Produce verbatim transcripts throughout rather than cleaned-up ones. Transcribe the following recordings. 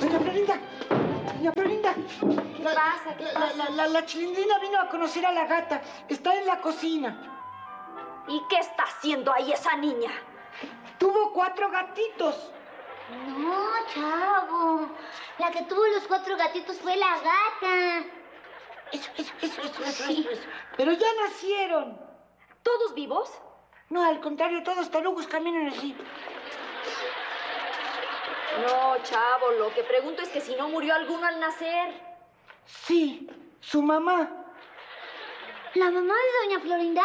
Doña Florinda, doña Florinda. ¿Qué la, pasa? ¿Qué la, pasa? La, la, la Chilindrina vino a conocer a la gata. Está en la cocina. ¿Y qué está haciendo ahí esa niña? Tuvo cuatro gatitos. No, chavo. La que tuvo los cuatro gatitos fue la gata. Eso, eso, eso, eso, eso, Sí. eso, eso. Pero ya nacieron. ¿Todos vivos? No, al contrario, todos tarugos caminan así. No, chavo, lo que pregunto es que si no murió alguno al nacer. Sí, su mamá. ¿La mamá de doña Florinda?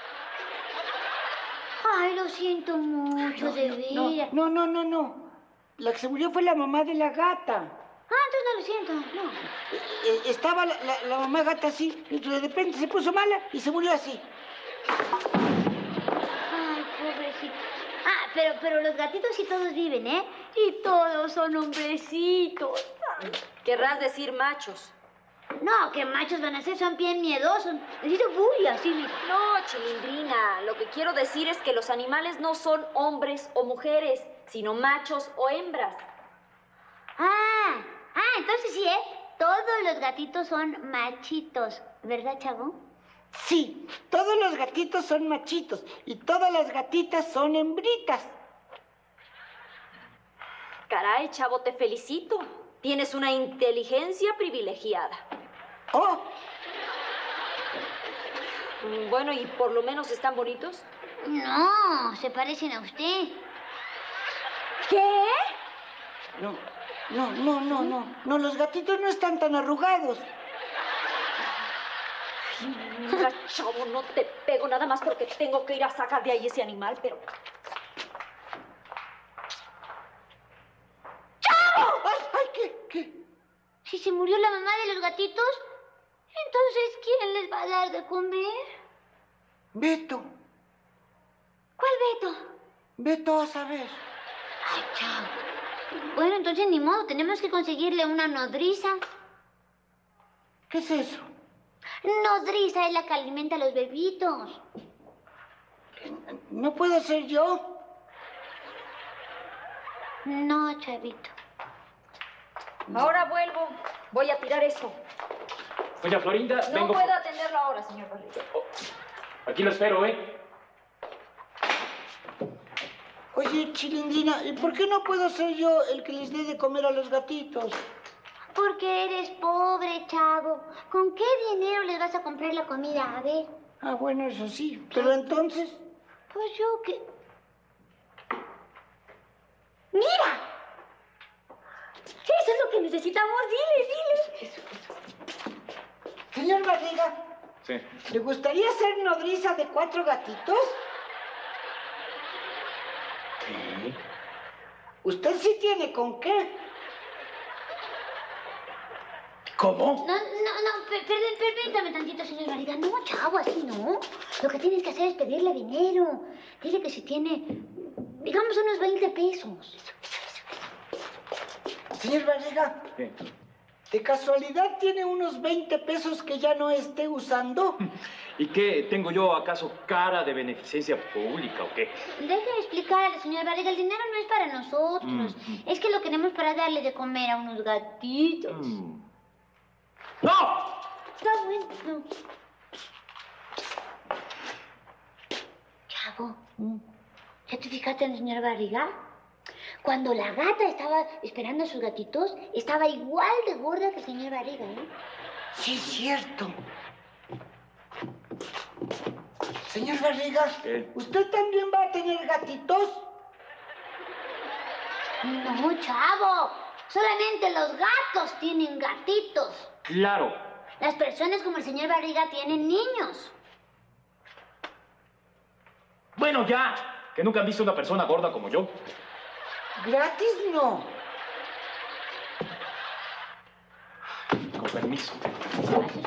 Ay, lo siento mucho, de No, veras. no, no, no, no. La que se murió fue la mamá de la gata. Ah, entonces no lo siento, no. Eh, eh, estaba la, la, la mamá gata así, y de repente se puso mala y se murió así. Ay, pobrecito. Ah, pero, pero los gatitos sí todos viven, ¿eh? Y todos son hombrecitos. Ay. Querrás decir machos. No, que machos van a ser, son bien miedosos. Necesito bulla, así, mira. No, Chilindrina, lo que quiero decir es que los animales no son hombres o mujeres, sino machos o hembras. Ah, ah, entonces sí, ¿eh? Todos los gatitos son machitos, ¿verdad, chavo? Sí, todos los gatitos son machitos y todas las gatitas son hembritas. Caray, chavo, te felicito. Tienes una inteligencia privilegiada. ¡Oh! Mm, Bueno, ¿y por lo menos están bonitos? No, se parecen a usted. ¿Qué? No, no, no, no, no. No, los gatitos no están tan arrugados. Mira, chavo, no te pego nada más porque tengo que ir a sacar de ahí ese animal, pero... ¡Ay, ay, qué, qué! Si se murió la mamá de los gatitos, entonces ¿quién les va a dar de comer? Beto, ¿Cuál Beto? Beto a saber. Ay, chao. Bueno, entonces ni modo, tenemos que conseguirle una nodriza. ¿Qué es eso? Nodriza es la que alimenta a los bebitos. ¿No puedo ser yo? No, chavito. Ahora vuelvo. Voy a tirar esto. Doña Florinda, No vengo... puedo atenderlo ahora, señor Barriga. Oh, aquí lo espero, ¿eh? Oye, Chilindrina, ¿y por qué no puedo ser yo el que les dé de comer a los gatitos? Porque eres pobre, chavo. ¿Con qué dinero les vas a comprar la comida? A ver. Ah, bueno, eso sí. Pero entonces... Pues yo que... ¡Mira! Eso es lo que necesitamos. Dile, dile. Señor Barriga, Sí. ¿le gustaría ser nodriza de cuatro gatitos? ¿Qué? Usted sí tiene con qué. ¿Cómo? No, no, no, per- per- permítame tantito, señor Barriga. No, chavo, así no. Lo que tienes que hacer es pedirle dinero. Dile que si tiene, digamos, unos veinte pesos. Señor Barriga, ¿Qué? ¿de casualidad tiene unos veinte pesos que ya no esté usando? ¿Y qué? ¿Tengo yo acaso cara de beneficencia pública o qué? Déjeme explicarle, señor Barriga. El dinero no es para nosotros. Mm. Es que lo queremos para darle de comer a unos gatitos. Mm. ¡No! Está bueno. Chavo, ¿ya te fijaste en el señor Barriga? Cuando la gata estaba esperando a sus gatitos, estaba igual de gorda que el señor Barriga, ¿eh? Sí, es cierto. Señor Barriga, ¿Qué? ¿usted también va a tener gatitos? No, chavo. Solamente los gatos tienen gatitos. Claro. Las personas como el señor Barriga tienen niños. Bueno, ya. Que nunca han visto una persona gorda como yo. Gratis no. Con permiso.